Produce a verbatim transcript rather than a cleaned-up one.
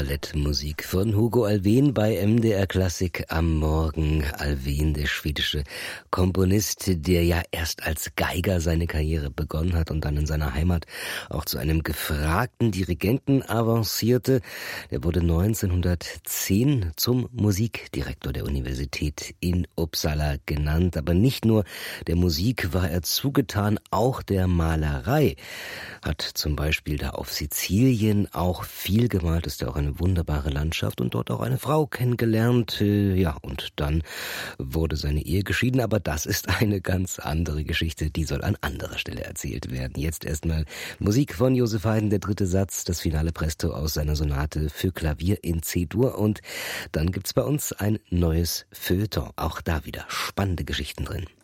Ballettmusik von Hugo Alfvén bei M D R Klassik am Morgen. Alfvén, der schwedische Komponist, der ja erst als Geiger seine Karriere begonnen hat und dann in seiner Heimat auch zu einem gefragten Dirigenten avancierte. Der wurde neunzehnhundertzehn zum Musikdirektor der Universität in Uppsala genannt. Aber nicht nur der Musik war er zugetan, auch der Malerei. Hat zum Beispiel da auf Sizilien auch viel gemalt, ist ja auch eine wunderbare Landschaft und dort auch eine Frau kennengelernt. Ja, und dann wurde seine Ehe geschieden, aber das ist eine ganz andere Geschichte, die soll an anderer Stelle erzählt werden. Jetzt erstmal Musik von Joseph Haydn, der dritte Satz, das Finale Presto aus seiner Sonate für Klavier in C-Dur, und dann gibt's bei uns ein neues Feuilleton, auch da wieder spannende Geschichten drin.